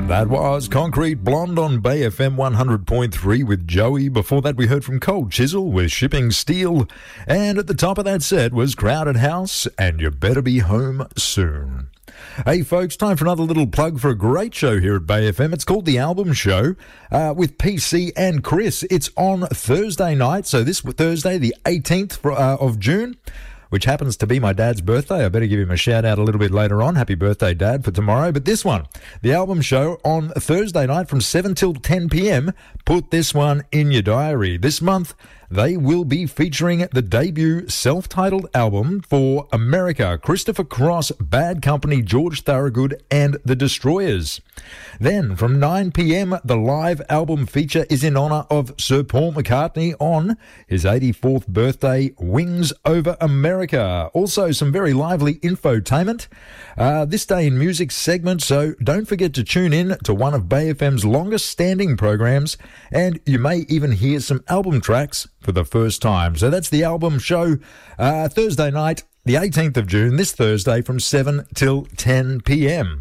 That was Concrete Blonde on Bay FM 100.3 with Joey. Before that, we heard from Cold Chisel with Shipping Steel. And at the top of that set was Crowded House and You Better Be Home Soon. Hey folks, time for another little plug for a great show here at Bay FM. It's called The Album Show with PC and Chris. It's on Thursday night, so this Thursday, the 18th of June, which happens to be my dad's birthday. I better give him a shout out a little bit later on. Happy birthday, Dad, for tomorrow. But this one, The Album Show on Thursday night from 7 till 10 p.m. Put this one in your diary. This month, they will be featuring the debut self-titled album for America, Christopher Cross, Bad Company, George Thorogood, and The Destroyers. Then, from 9 p.m., the live album feature is in honour of Sir Paul McCartney on his 84th birthday, Wings Over America. Also, some very lively infotainment this day in music segment, so don't forget to tune in to one of Bay FM's longest-standing programs, and you may even hear some album tracks for the first time. So that's The Album Show, Thursday night, the 18th of June, this Thursday from 7 till 10 p.m.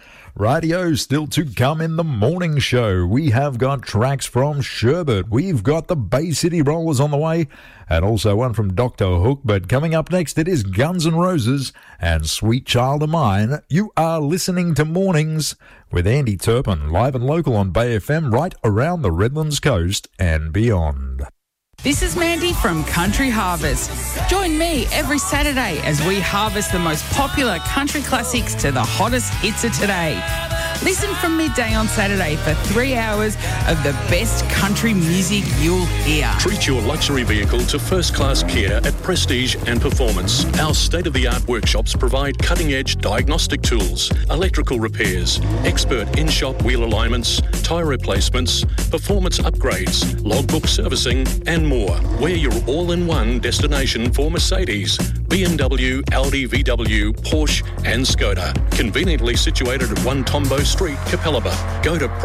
Radio still to come in the morning show. We have got tracks from Sherbet. We've got the Bay City Rollers on the way, and also one from Dr. Hook. But coming up next, it is Guns N' Roses and Sweet Child of Mine. You are listening to Mornings with Andy Turpin, live and local on Bay FM, right around the Redlands coast and beyond. This is Mandy from Country Harvest. Join me every Saturday as we harvest the most popular country classics to the hottest hits of today. Listen from midday on Saturday for 3 hours of the best country music you'll hear. Treat your luxury vehicle to first-class care at Prestige and Performance. Our state-of-the-art workshops provide cutting-edge diagnostic tools, electrical repairs, expert in-shop wheel alignments, tyre replacements, performance upgrades, logbook servicing, and more. We're your all-in-one destination for Mercedes, BMW, Audi, VW, Porsche and Skoda. Conveniently situated at 1 Tombo Street, Capalaba. Go to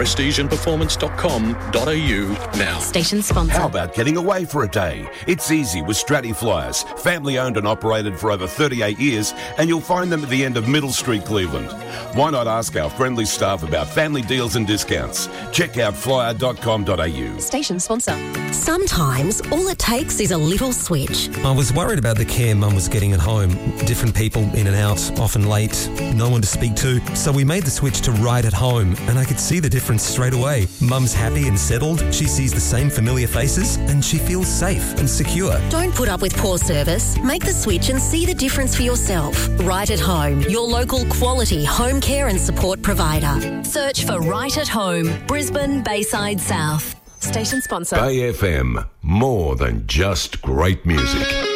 prestigeandperformance.com.au now. Station sponsor. How about getting away for a day? It's easy with Stratty Flyers. Family owned and operated for over 38 years, and you'll find them at the end of Middle Street, Cleveland. Why not ask our friendly staff about family deals and discounts? Check out flyer.com.au. Station sponsor. Sometimes all it takes is a little switch. I was worried about the care Mum was getting at home. Different people in and out, often late, no one to speak to. So we made the switch to Right at Home, and I could see the difference straight away. Mum's happy and settled, she sees the same familiar faces, and she feels safe and secure. Don't put up with poor service. Make the switch and see the difference for yourself. Right at Home, your local quality home care and support provider. Search for Right at Home, Brisbane, Bayside South. Station sponsor. Bay FM, more than just great music.